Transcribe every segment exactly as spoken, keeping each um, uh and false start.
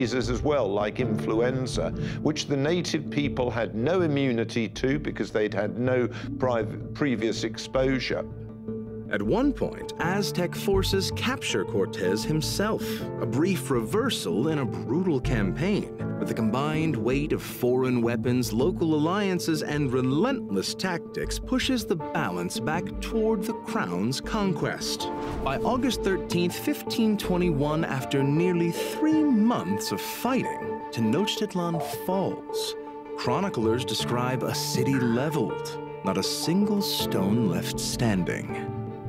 diseases as well, like influenza, which the native people had no immunity to because they'd had no previous exposure. At one point, Aztec forces capture Cortés himself, a brief reversal in a brutal campaign. With the combined weight of foreign weapons, local alliances, and relentless tactics pushes the balance back toward the crown's conquest. By August thirteenth, fifteen twenty-one, after nearly three months of fighting, Tenochtitlan falls. Chroniclers describe a city leveled, not a single stone left standing.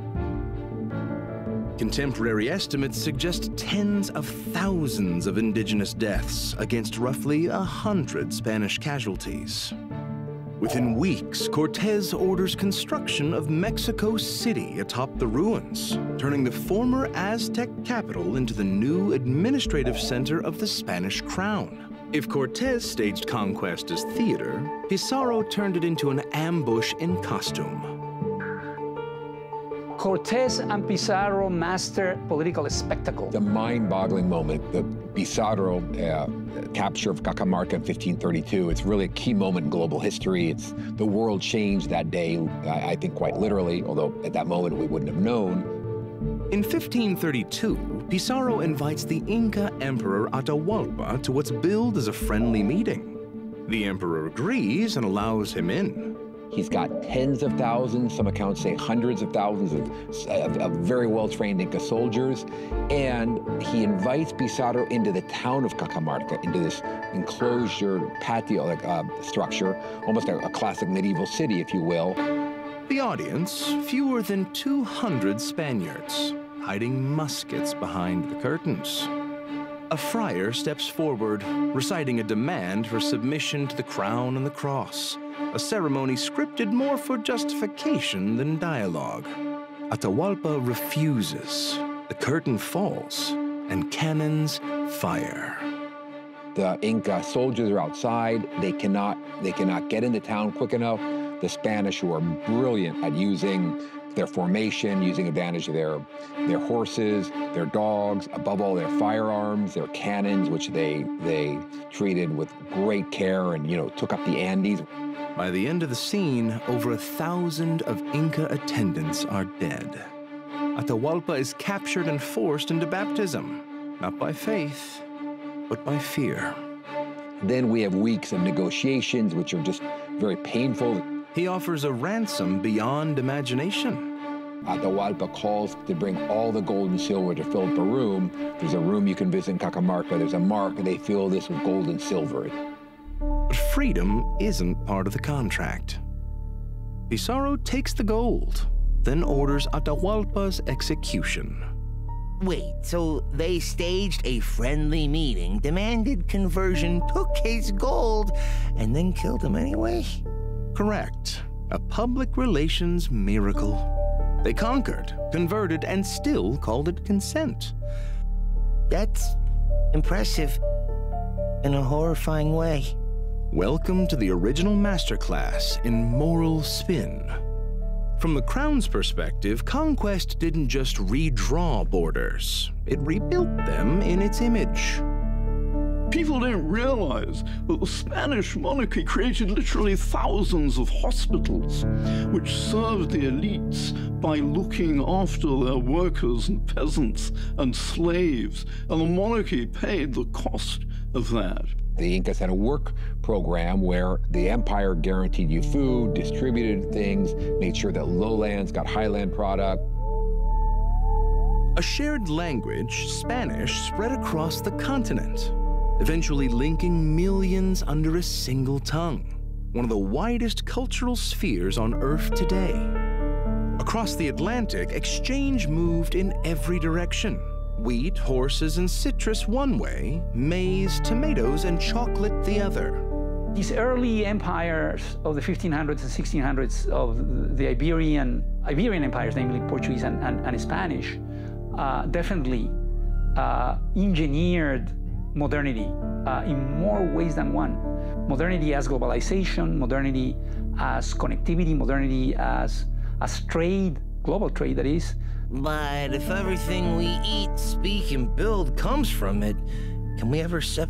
Contemporary estimates suggest tens of thousands of indigenous deaths against roughly a hundred Spanish casualties. Within weeks, Cortés orders construction of Mexico City atop the ruins, turning the former Aztec capital into the new administrative center of the Spanish crown. If Cortés staged conquest as theater, Pizarro turned it into an ambush in costume. Cortés and Pizarro master political spectacle. The mind-boggling moment, the Pizarro uh, capture of Cajamarca in fifteen thirty-two, it's really a key moment in global history. It's the world changed that day, I, I think quite literally, although at that moment we wouldn't have known. In fifteen thirty-two, Pizarro invites the Inca Emperor Atahualpa to what's billed as a friendly meeting. The emperor agrees and allows him in. He's got tens of thousands, some accounts say hundreds of thousands of, of, of very well-trained Inca soldiers, and he invites Pizarro into the town of Cajamarca, into this enclosure patio like, uh, structure, almost a, a classic medieval city, if you will. The audience, fewer than two hundred Spaniards, hiding muskets behind the curtains. A friar steps forward, reciting a demand for submission to the crown and the cross, a ceremony scripted more for justification than dialogue. Atahualpa refuses. The curtain falls, and cannons fire. The Inca soldiers are outside. They cannot, they cannot get into town quick enough. The Spanish, who are brilliant at using their formation, using advantage of their, their horses, their dogs, above all their firearms, their cannons, which they, they treated with great care and, you know, took up the Andes. By the end of the scene, over a thousand of Inca attendants are dead. Atahualpa is captured and forced into baptism, not by faith, but by fear. Then we have weeks of negotiations, which are just very painful. He offers a ransom beyond imagination. Atahualpa calls to bring all the gold and silver to fill up a room. There's a room you can visit in Cajamarca. There's a mark, and they fill this with gold and silver. But freedom isn't part of the contract. Pizarro takes the gold, then orders Atahualpa's execution. Wait, so they staged a friendly meeting, demanded conversion, took his gold, and then killed him anyway? Correct. A public relations miracle. They conquered, converted, and still called it consent. That's impressive in a horrifying way. Welcome to the original masterclass in moral spin. From the crown's perspective, conquest didn't just redraw borders. It rebuilt them in its image. People don't realize that the Spanish monarchy created literally thousands of hospitals, which served the elites by looking after their workers and peasants and slaves, and the monarchy paid the cost of that. The Incas had a work program where the empire guaranteed you food, distributed things, made sure that lowlands got highland product. A shared language, Spanish, spread across the continent, eventually linking millions under a single tongue, one of the widest cultural spheres on Earth today. Across the Atlantic, exchange moved in every direction. Wheat, horses, and citrus one way, maize, tomatoes, and chocolate the other. These early empires of the fifteen hundreds and sixteen hundreds of the Iberian, Iberian empires, namely Portuguese and, and, and Spanish, uh, definitely uh, engineered modernity uh, in more ways than one. Modernity as globalization, modernity as connectivity, modernity as, as trade, global trade that is. But if everything we eat, speak, and build comes from it, can we ever separate